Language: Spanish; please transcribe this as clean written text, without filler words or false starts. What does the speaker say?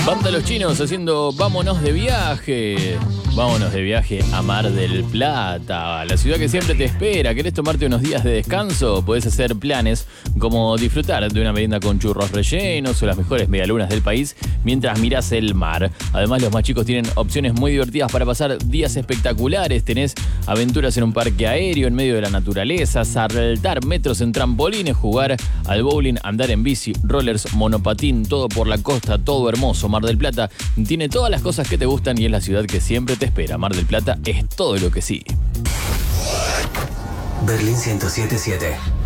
Banda Los Chinos haciendo Vámonos de viaje. Vámonos de viaje a Mar del Plata, la ciudad que siempre te espera. ¿Querés tomarte unos días de descanso? Podés hacer planes como disfrutar de una merienda con churros rellenos o las mejores medialunas del país mientras mirás el mar. Además, los más chicos tienen opciones muy divertidas para pasar días espectaculares. Tenés aventuras en un parque aéreo en medio de la naturaleza, saltar metros en trampolines, jugar al bowling, andar en bici, rollers, monopatín, todo por la costa, todo hermoso. Mar del Plata tiene todas las cosas que te gustan y es la ciudad que siempre te espera. Mar del Plata es todo lo que sí. Berlín 107.7